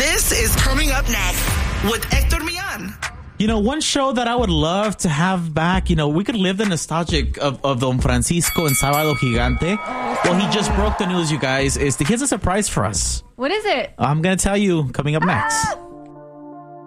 This is Coming Up Next with Hector Millan. You know, one show that I would love to have back, you know, we could live the nostalgic of Don Francisco and Sábado Gigante. Well, he just broke the news, you guys. He has a surprise for us. What is it? I'm going to tell you coming up next.